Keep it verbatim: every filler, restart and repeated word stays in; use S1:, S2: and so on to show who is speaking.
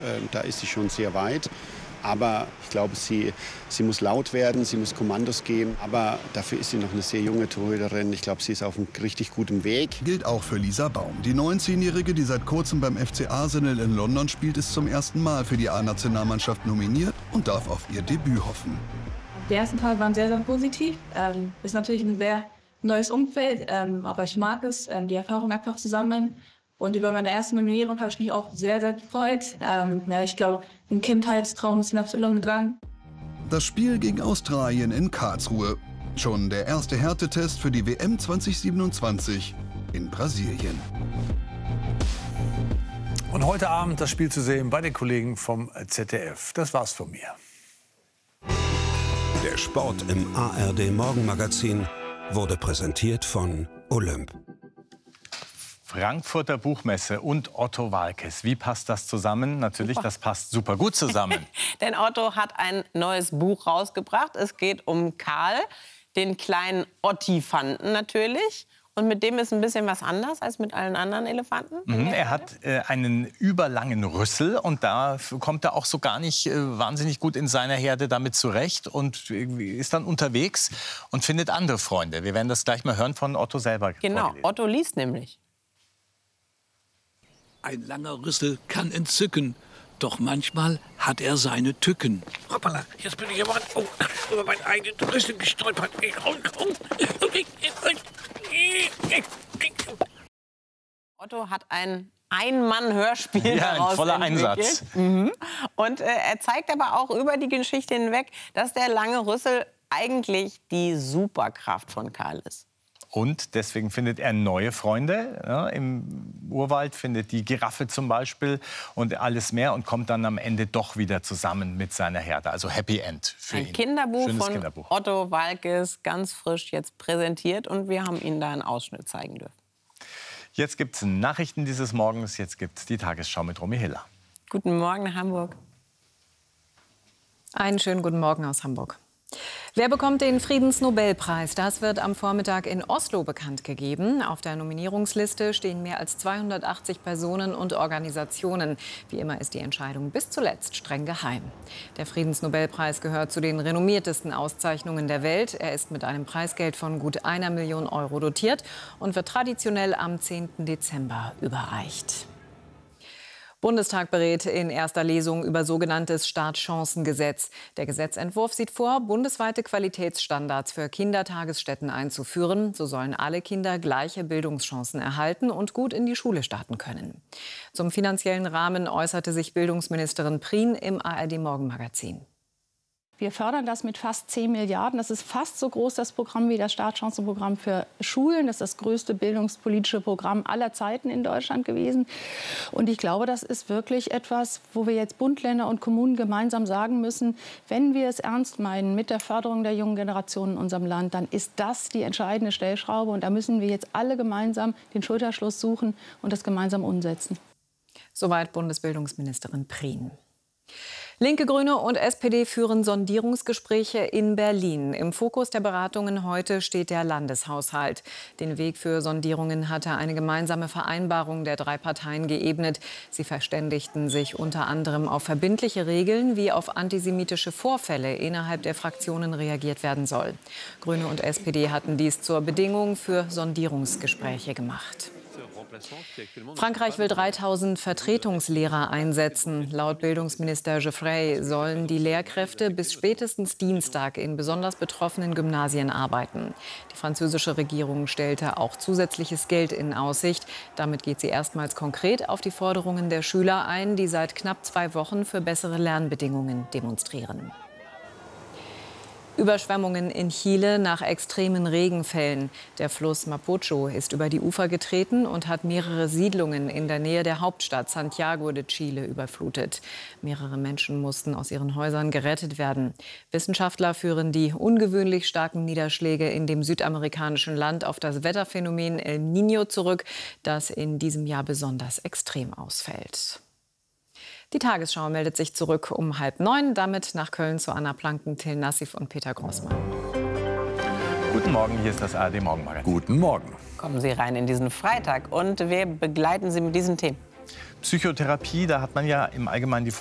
S1: Ähm, da ist sie schon sehr weit. Aber ich glaube, sie, sie muss laut werden, sie muss Kommandos geben. Aber dafür ist sie noch eine sehr junge Torhüterin. Ich glaube, sie ist auf einem richtig guten Weg.
S2: Gilt auch für Lisa Baum. Die neunzehnjährige, die seit kurzem beim F C Arsenal in London spielt, ist zum ersten Mal für die A-Nationalmannschaft nominiert und darf auf ihr Debüt hoffen.
S3: Die ersten Tage waren sehr, sehr positiv. Ähm, ist natürlich ein sehr neues Umfeld, ähm, aber ich mag es, ähm, die Erfahrung einfach zu sammeln. Und über meine erste Nominierung habe ich mich auch sehr, sehr gefreut. Ähm, ja, ich glaube, ein Kindheitstraum ist in Erfüllung gegangen.
S2: Das Spiel gegen Australien in Karlsruhe. Schon der erste Härtetest für die W M zwanzig siebenundzwanzig in Brasilien.
S4: Und heute Abend das Spiel zu sehen bei den Kollegen vom Z D F. Das war's von mir.
S5: Der Sport im A R D Morgenmagazin wurde präsentiert von Olymp.
S6: Frankfurter Buchmesse und Otto Waalkes. Wie passt das zusammen? Natürlich, das passt super gut zusammen.
S7: Denn Otto hat ein neues Buch rausgebracht. Es geht um Karl, den kleinen Ottifanten natürlich. Und mit dem ist ein bisschen was anders als mit allen anderen Elefanten.
S6: Mhm, er hat äh, einen überlangen Rüssel und da kommt er auch so gar nicht äh, wahnsinnig gut in seiner Herde damit zurecht und ist dann unterwegs und findet andere Freunde. Wir werden das gleich mal hören von Otto selber.
S7: Genau, vorgelesen. Otto liest nämlich.
S8: Ein langer Rüssel kann entzücken, doch manchmal hat er seine Tücken.
S9: Hoppala, jetzt bin ich aber oh, über meinen eigenen Rüssel gestolpert.
S7: Otto hat ein Ein-Mann-Hörspiel
S6: ja,
S7: daraus
S6: ein voller
S7: entwickelt.
S6: Einsatz.
S7: Mhm. Und äh, er zeigt aber auch über die Geschichte hinweg, dass der lange Rüssel eigentlich die Superkraft von Karl ist.
S6: Und deswegen findet er neue Freunde. Ja, im Urwald findet die Giraffe zum Beispiel und alles mehr und kommt dann am Ende doch wieder zusammen mit seiner Herde. Also Happy End für ihn.
S7: Ein Kinderbuch
S6: Schönes
S7: von
S6: Kinderbuch.
S7: Otto Waalkes, ganz frisch jetzt präsentiert. Und wir haben Ihnen da einen Ausschnitt zeigen dürfen.
S6: Jetzt gibt es Nachrichten dieses Morgens. Jetzt gibt es die Tagesschau mit Romy Hiller.
S7: Guten Morgen nach Hamburg.
S10: Einen schönen guten Morgen aus Hamburg. Wer bekommt den Friedensnobelpreis? Das wird am Vormittag in Oslo bekannt gegeben. Auf der Nominierungsliste stehen mehr als zweihundertachtzig Personen und Organisationen. Wie immer ist die Entscheidung bis zuletzt streng geheim. Der Friedensnobelpreis gehört zu den renommiertesten Auszeichnungen der Welt. Er ist mit einem Preisgeld von gut einer Million Euro dotiert und wird traditionell am zehnten Dezember überreicht. Bundestag berät in erster Lesung über sogenanntes Startchancengesetz. Der Gesetzentwurf sieht vor, bundesweite Qualitätsstandards für Kindertagesstätten einzuführen. So sollen alle Kinder gleiche Bildungschancen erhalten und gut in die Schule starten können. Zum finanziellen Rahmen äußerte sich Bildungsministerin Prien im A R D Morgenmagazin.
S11: Wir fördern das mit fast zehn Milliarden. Das ist fast so groß, das Programm, wie das Startchancenprogramm für Schulen. Das ist das größte bildungspolitische Programm aller Zeiten in Deutschland gewesen. Und ich glaube, das ist wirklich etwas, wo wir jetzt Bund, Länder und Kommunen gemeinsam sagen müssen, wenn wir es ernst meinen mit der Förderung der jungen Generation in unserem Land, dann ist das die entscheidende Stellschraube. Und da müssen wir jetzt alle gemeinsam den Schulterschluss suchen und das gemeinsam umsetzen.
S10: Soweit Bundesbildungsministerin Prien. Linke, Grüne und S P D führen Sondierungsgespräche in Berlin. Im Fokus der Beratungen heute steht der Landeshaushalt. Den Weg für Sondierungen hatte eine gemeinsame Vereinbarung der drei Parteien geebnet. Sie verständigten sich unter anderem auf verbindliche Regeln, wie auf antisemitische Vorfälle innerhalb der Fraktionen reagiert werden soll. Grüne und S P D hatten dies zur Bedingung für Sondierungsgespräche gemacht. Frankreich will dreitausend Vertretungslehrer einsetzen. Laut Bildungsminister Geoffrey sollen die Lehrkräfte bis spätestens Dienstag in besonders betroffenen Gymnasien arbeiten. Die französische Regierung stellte auch zusätzliches Geld in Aussicht. Damit geht sie erstmals konkret auf die Forderungen der Schüler ein, die seit knapp zwei Wochen für bessere Lernbedingungen demonstrieren. Überschwemmungen in Chile nach extremen Regenfällen. Der Fluss Mapocho ist über die Ufer getreten und hat mehrere Siedlungen in der Nähe der Hauptstadt Santiago de Chile überflutet. Mehrere Menschen mussten aus ihren Häusern gerettet werden. Wissenschaftler führen die ungewöhnlich starken Niederschläge in dem südamerikanischen Land auf das Wetterphänomen El Niño zurück, das in diesem Jahr besonders extrem ausfällt. Die Tagesschau meldet sich zurück um halb neun. Damit nach Köln zu Anna Planken, Till Nassif und Peter Grossmann.
S6: Guten Morgen, hier ist das A R D Morgenmagazin.
S4: Guten Morgen.
S7: Kommen Sie rein in diesen Freitag und wir begleiten Sie mit diesen Themen.
S6: Psychotherapie, da hat man ja im Allgemeinen die